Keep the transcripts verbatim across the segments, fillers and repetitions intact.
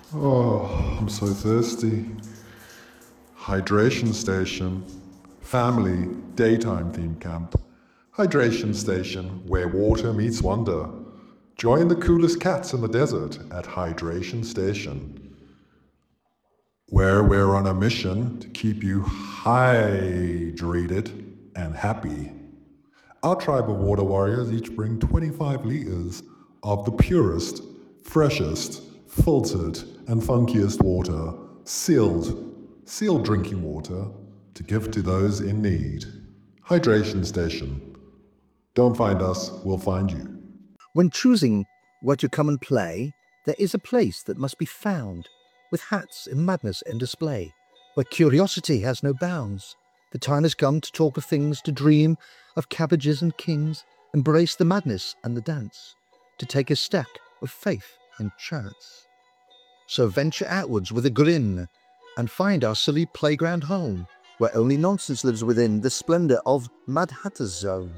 Oh, I'm so thirsty. Hydration station. Family daytime theme camp. Hydration station where water meets wonder. Join the coolest cats in the desert at Hydration Station, where we're on a mission to keep you hydrated and happy. Our tribe of water warriors each bring twenty-five liters of the purest, freshest, filtered, and funkiest water, sealed, sealed drinking water, to give to those in need. Hydration Station. Don't find us, we'll find you. When choosing where to come and play, there is a place that must be found, with hats in madness and display, where curiosity has no bounds. The time has come to talk of things, to dream of cabbages and kings, embrace the madness and the dance, to take a step of faith and chance. So venture outwards with a grin, and find our silly playground home, where only nonsense lives within the splendour of Mad Hatter's Zone.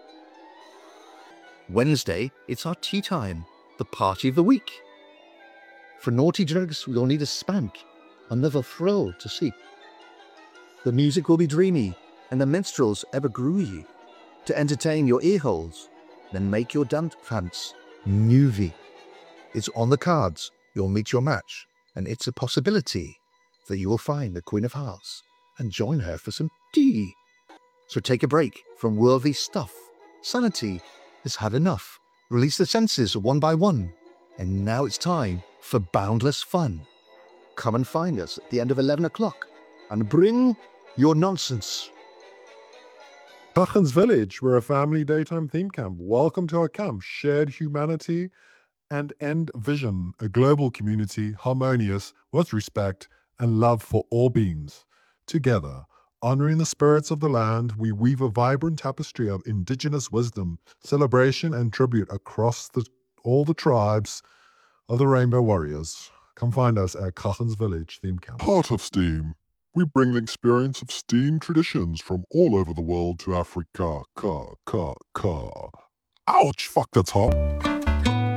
Wednesday, it's our tea time, the party of the week. For naughty drugs, we'll need a spank, another thrill to seek. The music will be dreamy, and the minstrels ever groovy. To entertain your ear holes, then make your dance pants movie. It's on the cards, you'll meet your match, and it's a possibility that you will find the Queen of Hearts and join her for some tea. So take a break from worldly stuff. Sanity has had enough. Release the senses one by one. And now it's time for boundless fun. Come and find us at the end of eleven o'clock and bring your nonsense. Bachens Village, we're a family daytime theme camp. Welcome to our camp. Shared humanity and end vision, a global community harmonious with respect and love for all beings. Together, honoring the spirits of the land, we weave a vibrant tapestry of indigenous wisdom, celebration, and tribute across the, all the tribes of the Rainbow Warriors. Come find us at Bachens Village Theme Camp. Part of STEAM. We bring the experience of STEAM traditions from all over the world to Africa. Ka, ka, ka. Ouch, fuck, that's hot.